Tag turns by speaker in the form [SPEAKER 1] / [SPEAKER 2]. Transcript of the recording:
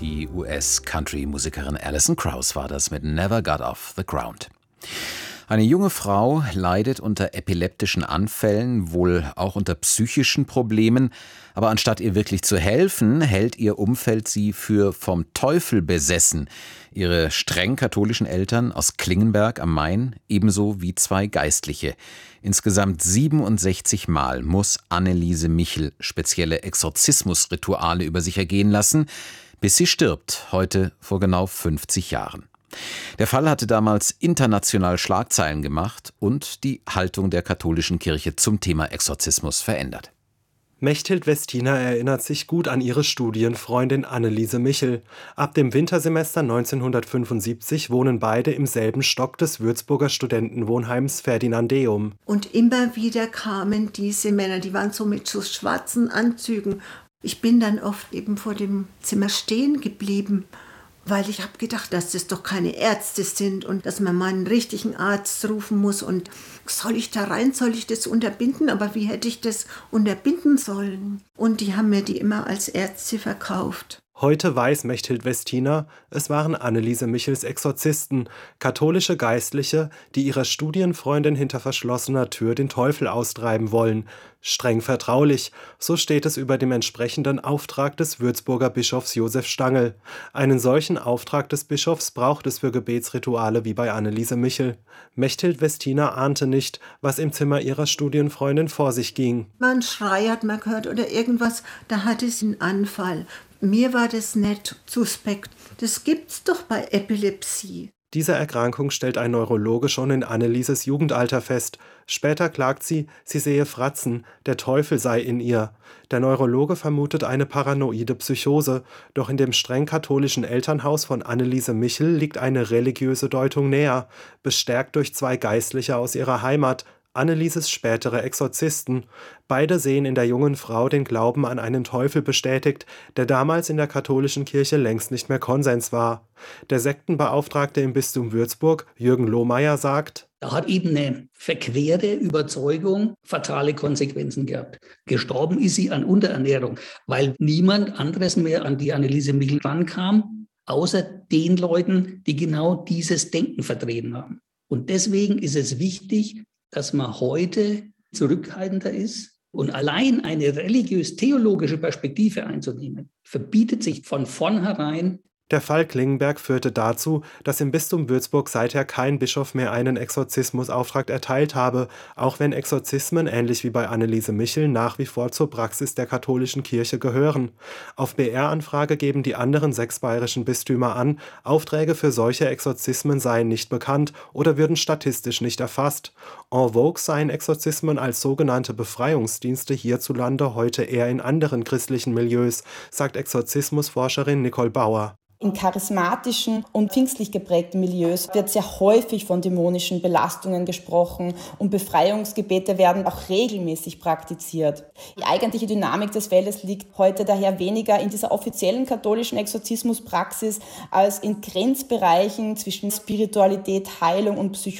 [SPEAKER 1] Die US-Country-Musikerin Alison Krauss war das mit Never Got Off the Ground. Eine junge Frau leidet unter epileptischen Anfällen, wohl auch unter psychischen Problemen. Aber anstatt ihr wirklich zu helfen, hält ihr Umfeld sie für vom Teufel besessen. Ihre streng katholischen Eltern aus Klingenberg am Main, ebenso wie 2 Geistliche. Insgesamt 67 Mal muss Anneliese Michel spezielle Exorzismusrituale über sich ergehen lassen, bis sie stirbt, heute vor genau 50 Jahren. Der Fall hatte damals international Schlagzeilen gemacht und die Haltung der katholischen Kirche zum Thema Exorzismus verändert.
[SPEAKER 2] Mechthild Westina erinnert sich gut an ihre Studienfreundin Anneliese Michel. Ab dem Wintersemester 1975 wohnen beide im selben Stock des Würzburger Studentenwohnheims Ferdinandeum.
[SPEAKER 3] Und immer wieder kamen diese Männer, die waren so mit so schwarzen Anzügen. Ich bin dann oft eben vor dem Zimmer stehen geblieben, weil ich habe gedacht, dass das doch keine Ärzte sind und dass man mal einen richtigen Arzt rufen muss. Und soll ich da rein, soll ich das unterbinden? Aber wie hätte ich das unterbinden sollen? Und die haben mir die immer als Ärzte verkauft.
[SPEAKER 2] Heute weiß Mechthild Westina, es waren Anneliese Michels Exorzisten, katholische Geistliche, die ihrer Studienfreundin hinter verschlossener Tür den Teufel austreiben wollen. Streng vertraulich, so steht es über dem entsprechenden Auftrag des Würzburger Bischofs Josef Stangl. Einen solchen Auftrag des Bischofs braucht es für Gebetsrituale wie bei Anneliese Michel. Mechthild Westina ahnte nicht, was im Zimmer ihrer Studienfreundin vor sich ging.
[SPEAKER 3] Man Schrei hat man gehört oder irgendwas, da hatte sie einen Anfall. Mir war das nicht suspekt. Das gibt's doch bei Epilepsie.
[SPEAKER 2] Diese Erkrankung stellt ein Neurologe schon in Annelieses Jugendalter fest. Später klagt sie, sie sehe Fratzen, der Teufel sei in ihr. Der Neurologe vermutet eine paranoide Psychose, doch in dem streng katholischen Elternhaus von Anneliese Michel liegt eine religiöse Deutung näher, bestärkt durch 2 Geistliche aus ihrer Heimat, Annelieses spätere Exorzisten. Beide sehen in der jungen Frau den Glauben an einen Teufel bestätigt, der damals in der katholischen Kirche längst nicht mehr Konsens war. Der Sektenbeauftragte im Bistum Würzburg, Jürgen Lohmeier, sagt:
[SPEAKER 4] Da hat eben eine verquere Überzeugung fatale Konsequenzen gehabt. Gestorben ist sie an Unterernährung, weil niemand anderes mehr an die Anneliese Michel rankam, außer den Leuten, die genau dieses Denken vertreten haben. Und deswegen ist es wichtig, dass man heute zurückhaltender ist und allein eine religiös-theologische Perspektive einzunehmen, verbietet sich von vornherein.
[SPEAKER 2] Der Fall Klingenberg führte dazu, dass im Bistum Würzburg seither kein Bischof mehr einen Exorzismusauftrag erteilt habe, auch wenn Exorzismen, ähnlich wie bei Anneliese Michel, nach wie vor zur Praxis der katholischen Kirche gehören. Auf BR-Anfrage geben die anderen 6 bayerischen Bistümer an, Aufträge für solche Exorzismen seien nicht bekannt oder würden statistisch nicht erfasst. En vogue seien Exorzismen als sogenannte Befreiungsdienste hierzulande heute eher in anderen christlichen Milieus, sagt Exorzismusforscherin Nicole Bauer.
[SPEAKER 5] In charismatischen und pfingstlich geprägten Milieus wird sehr häufig von dämonischen Belastungen gesprochen und Befreiungsgebete werden auch regelmäßig praktiziert. Die eigentliche Dynamik des Feldes liegt heute daher weniger in dieser offiziellen katholischen Exorzismuspraxis als in Grenzbereichen zwischen Spiritualität, Heilung und Psychologie.